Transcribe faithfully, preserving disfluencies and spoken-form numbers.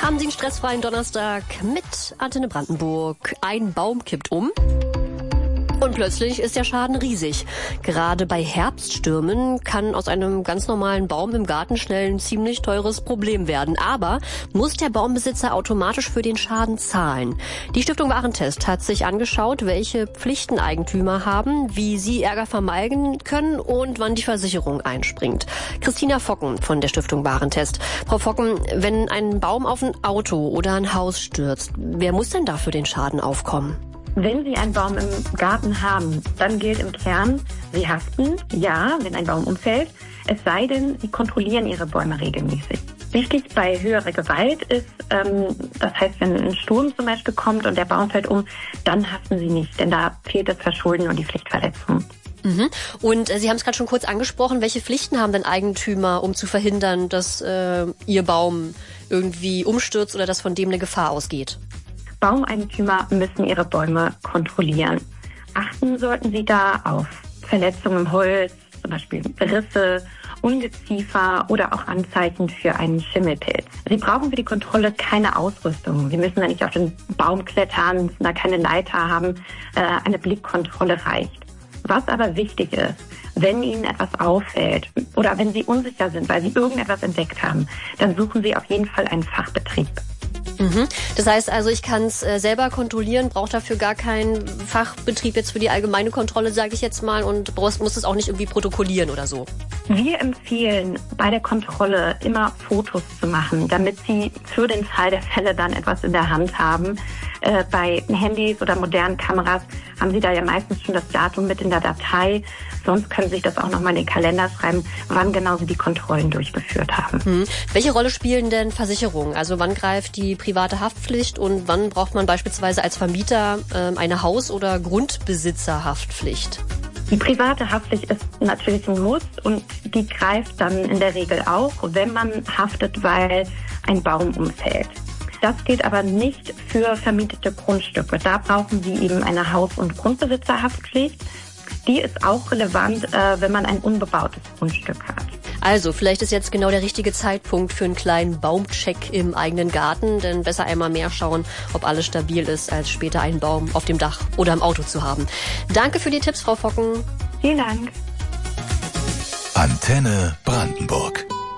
Haben Sie einen stressfreien Donnerstag mit Antenne Brandenburg. Ein Baum kippt um. Und plötzlich ist der Schaden riesig. Gerade bei Herbststürmen kann aus einem ganz normalen Baum im Garten schnell ein ziemlich teures Problem werden. Aber muss der Baumbesitzer automatisch für den Schaden zahlen? Die Stiftung Warentest hat sich angeschaut, welche Pflichten Eigentümer haben, wie sie Ärger vermeiden können und wann die Versicherung einspringt. Christina Focken von der Stiftung Warentest. Frau Focken, wenn ein Baum auf ein Auto oder ein Haus stürzt, wer muss denn dafür den Schaden aufkommen? Wenn Sie einen Baum im Garten haben, dann gilt im Kern, Sie haften, ja, wenn ein Baum umfällt, es sei denn, Sie kontrollieren Ihre Bäume regelmäßig. Wichtig bei höherer Gewalt ist, ähm, das heißt, wenn ein Sturm zum Beispiel kommt und der Baum fällt um, dann haften Sie nicht, denn da fehlt das Verschulden und die Pflichtverletzung. Mhm. Und äh, Sie haben es gerade schon kurz angesprochen, welche Pflichten haben denn Eigentümer, um zu verhindern, dass äh, Ihr Baum irgendwie umstürzt oder dass von dem eine Gefahr ausgeht? Baumeigentümer müssen ihre Bäume kontrollieren. Achten sollten sie da auf Verletzungen im Holz, zum Beispiel Risse, Ungeziefer oder auch Anzeichen für einen Schimmelpilz. Sie brauchen für die Kontrolle keine Ausrüstung. Sie müssen da nicht auf den Baum klettern, müssen da keine Leiter haben. Eine Blickkontrolle reicht. Was aber wichtig ist, wenn Ihnen etwas auffällt oder wenn Sie unsicher sind, weil Sie irgendetwas entdeckt haben, dann suchen Sie auf jeden Fall einen Fachbetrieb. Mhm. Das heißt also, ich kann es äh, selber kontrollieren, brauche dafür gar keinen Fachbetrieb jetzt für die allgemeine Kontrolle, sage ich jetzt mal, und brauchst, muss es auch nicht irgendwie protokollieren oder so. Wir empfehlen bei der Kontrolle immer Fotos zu machen, damit Sie für den Fall der Fälle dann etwas in der Hand haben. Äh, bei Handys oder modernen Kameras haben Sie da ja meistens schon das Datum mit in der Datei. Sonst können Sie sich das auch nochmal in den Kalender schreiben, wann genau Sie die Kontrollen durchgeführt haben. Hm. Welche Rolle spielen denn Versicherungen? Also wann greift die private Haftpflicht und wann braucht man beispielsweise als Vermieter äh, eine Haus- oder Grundbesitzerhaftpflicht? Die private Haftpflicht ist natürlich ein Muss und die greift dann in der Regel auch, wenn man haftet, weil ein Baum umfällt. Das gilt aber nicht für vermietete Grundstücke. Da brauchen Sie eben eine Haus- und Grundbesitzerhaftpflicht. Die ist auch relevant, äh, wenn man ein unbebautes Grundstück hat. Also, vielleicht ist jetzt genau der richtige Zeitpunkt für einen kleinen Baumcheck im eigenen Garten, denn besser einmal mehr schauen, ob alles stabil ist, als später einen Baum auf dem Dach oder im Auto zu haben. Danke für die Tipps, Frau Focken. Vielen Dank. Antenne Brandenburg.